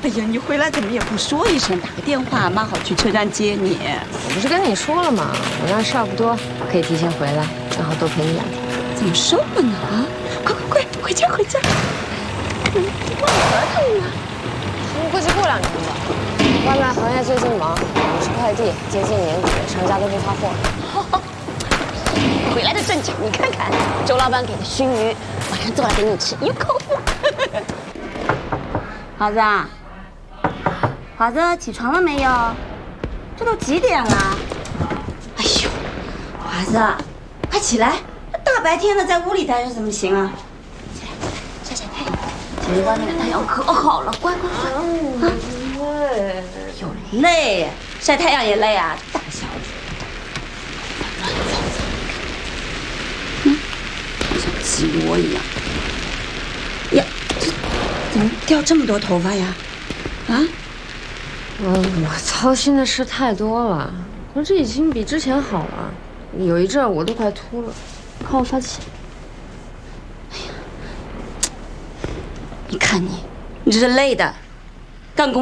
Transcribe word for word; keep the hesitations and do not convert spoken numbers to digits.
哎呀，你回来怎么也不说一声，打个电话，妈好去车站接你。 我不是跟你说了吗？我那事儿不多，可以提前回来，正好多陪你两天。 怎么收了呢？啊，快快快，回家回家！忘合同了。 我估计过两天吧。外卖行业最近忙，我是快递，接近年底，商家都不发货了。 回来的正巧，你看看，周老板给的熏鱼，晚上做了给你吃，有口福。华子啊，华子，起床了没有？这都几点了？哎呦，华子，快起来！大白天的在屋里待着怎么行啊？起来，晒晒太阳。今天外面的太阳可好了，乖乖乖。啊，累，有累，晒太阳也累啊，大小子。乱糟糟。嗯，像鸡窝一样。呀，这怎么掉这么多头发呀？啊？ 我我操心的事太多了，可是这已经比之前好了。有一阵我都快秃了，看我发际。 哎呀，你看你，你这是累的，干工。